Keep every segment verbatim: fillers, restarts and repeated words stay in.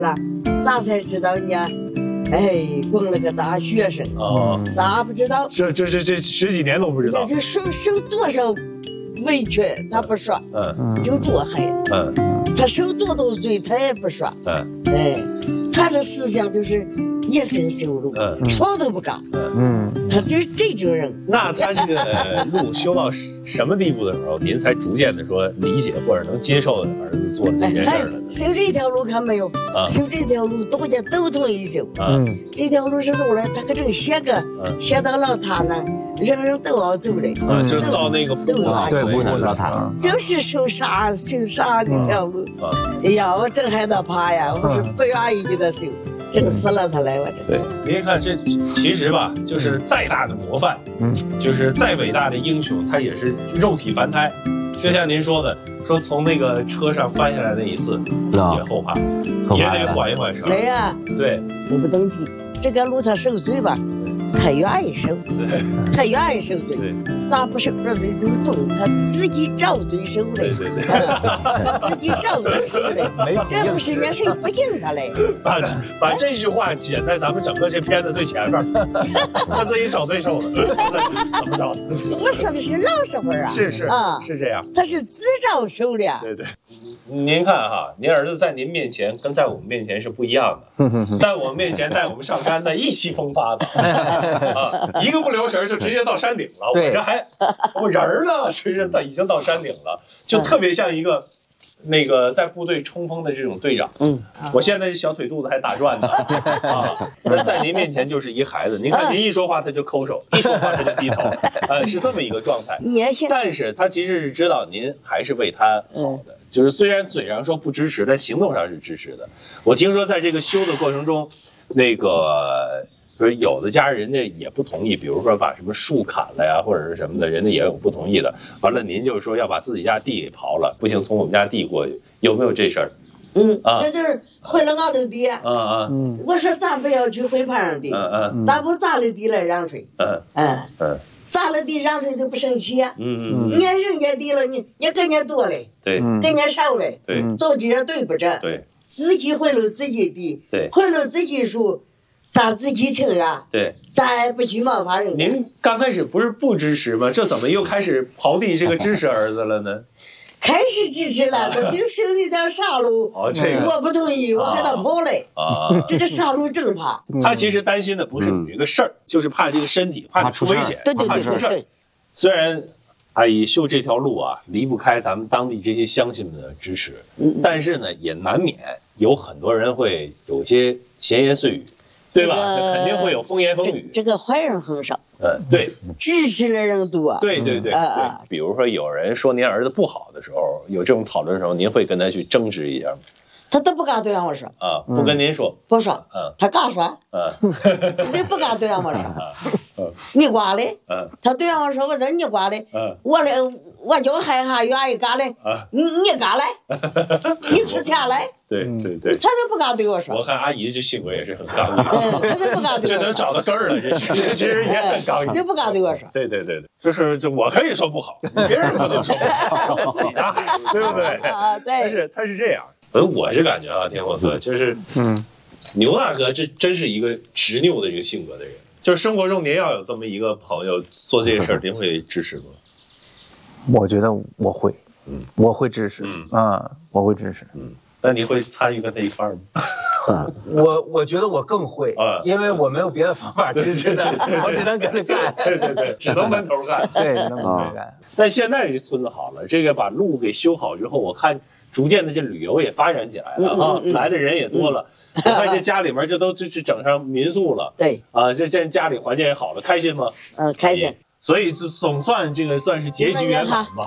咋才知道呢？哎，供了个大学生哦，咋不知道？ 这这这这十几年都不知道。 那就受受多少委屈，他不说，嗯，就做害，嗯，他受多少罪，他也不说，嗯，哎，他的思想就是野生修路，嗯，说都不干，嗯，他就是这种人。 那他这个路修到什么地步的时候，您才逐渐的说理解或者能接受儿子做的这件事呢？ 修这条路看没有？啊，修这条路大家都同意修。嗯，这条路是走了，他可正写个，写到老塔呢，人人都要走的。 啊，就到那个对湖南老塔， 就是修啥修啥这条路。哎呀，我正害他怕呀，我是不愿意给他修，整死了他来我这。 对，您看这其实吧，就是再大的模范，嗯，就是再伟大的英雄，他也是肉体凡胎。就像您说的，说从那个车上翻下来那一次，也后怕，也得缓一缓神。 对呀， 对， 我不登记，这个路他受罪吧，他愿意受，他愿意受罪，咋不受这罪就重？他自己找罪受的， 对对对， 他自己找罪受的，这不是人家谁不应他嘞？ 把把这句话写在咱们整个这片子最前面，他自己找罪受的，怎么找？ 我说的是老实话啊， 是是啊，是这样， 他是自找受的。 对对，您看哈，您儿子在您面前跟在我们面前是不一样的，在我们面前带我们上山的意气风发的。啊，一个不留神就直接到山顶了。我这还我人儿呢，实际上已经到山顶了，就特别像一个那个在部队冲锋的这种队长。嗯，我现在小腿肚子还打转呢。啊，那在您面前就是一孩子，您看您一说话他就抠手，一说话他就低头，呃，是这么一个状态。但是他其实是知道您还是为他好的，就是虽然嘴上说不支持，但行动上是支持的。我听说在这个修的过程中，那个。就是有的家人人家也不同意，比如说把什么树砍了呀，或者是什么的，人家也有不同意的。完了，您就是说要把自己家地给刨了，不行，从我们家地过去，有没有这事儿？ 嗯，啊，那就是毁了俺的地。啊啊，嗯，我说咱不要去毁别人地，嗯嗯，咱不砸了地来让谁？嗯嗯嗯，砸了地让谁就不生气啊？嗯嗯，你人家地了，你你跟人家多嘞， 对， 跟人家少嘞， 对， 走地上对不着， 对， 自己毁了自己地，对，毁了自己树。咋自己清啊？ 对， 咱也不去冒犯人。 您刚开始不是不支持吗？这怎么又开始刨地这个支持儿子了呢？ 开始支持了，我就修那条沙路，哦，这个我不同意，我还得跑嘞。啊，这个沙路正怕。 他其实担心的不是你这个事儿，就是怕这个身体，怕出危险， 对对对对对。 虽然阿姨修这条路啊，离不开咱们当地这些乡亲们的支持，但是呢，也难免有很多人会有些闲言碎语。对吧？这个、肯定会有风言风语。 这, 这个坏人很少。 嗯，对， 支持的人多。 对对对对、嗯。比如说有人说您儿子不好的时候，有这种讨论的时候，您会跟他去争执一下吗？ 他都不敢对俺我说。 啊，不跟您说。 不说。嗯。他敢说。嗯。他不敢对俺我说。嗯。你挂嘞。嗯。他对俺我说，我说你挂嘞。嗯。我嘞，我就害怕愿意干嘞。啊。你你干嘞。你出钱来。 对对对。 他都不敢对我说。 我看阿姨这性格也是很刚毅。 嗯，他都不敢对我说。 这能找到根儿了，这其实也很刚毅。 都不敢对我说。 对对对对，就是就我可以说不好，别人不能说不好，我自己的孩子，对不对？ 啊，对。 他是他是这样。呃，我是感觉啊，天火哥就是，嗯，牛大哥这真是一个执拗的一个性格的人。就是生活中您要有这么一个朋友做这些事儿，您会支持吗？ 我觉得我会，嗯，我会支持，嗯啊，我会支持， 嗯。那你会参与跟他一块儿吗？ 我我觉得我更会，啊，因为我没有别的方法支持他，我只能跟他干， 对对对，只能闷头干， 对，只能闷头干。 但现在这村子好了，这个把路给修好之后，我看。逐渐的，这旅游也发展起来了啊，嗯嗯嗯、来的人也多了。我看这家里面就都就就整上民宿了。 对啊，这现在家里环境也好了，开心吗？ 嗯、呃，开心。 所以总算这个算是结局圆满吧。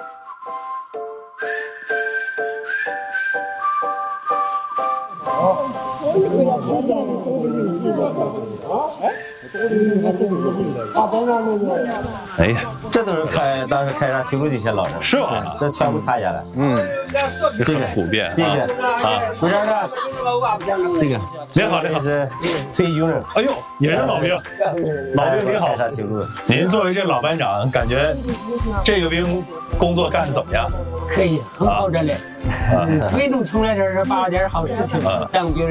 好。哎呀， 这都是开当时开上修路这些老人， 是吧？ 这全部参加了。嗯， 这个普遍， 这个啊，不是的，这个您好，您好， 是退役军人。 哎呦，也是老兵，老兵您好。 开上修路， 您作为这老班长，感觉这个兵工作干得怎么样？ 可以，很好着嘞。嗯，贵州从来这是办了点好事情，当兵。